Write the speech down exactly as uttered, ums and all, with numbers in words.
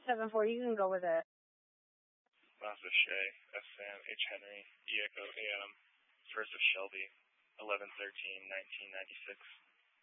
seven four, you can go with it. Mazda Shay, S Sam, H Henry, E Echo A M, first of Shelby, eleven thirteen nineteen ninety-six.